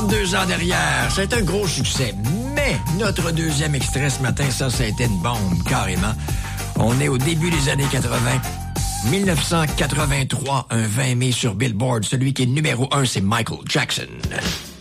32 ans derrière, c'est un gros succès. Mais notre deuxième extrait ce matin, ça a été une bombe, carrément. On est au début des années 80. 1983, un 20 mai sur Billboard. Celui qui est numéro 1, c'est Michael Jackson.